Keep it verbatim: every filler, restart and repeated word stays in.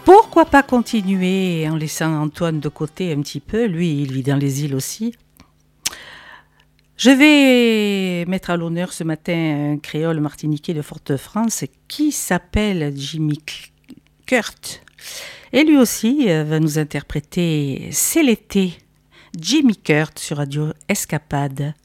Pourquoi pas continuer en laissant Antoine de côté un petit peu, lui il vit dans les îles aussi. Je vais mettre à l'honneur ce matin un créole martiniquais de Fort-de-France qui s'appelle Jimmy Kurt. Et lui aussi va nous interpréter C'est l'été, Jimmy Kurt sur Radio Escapade.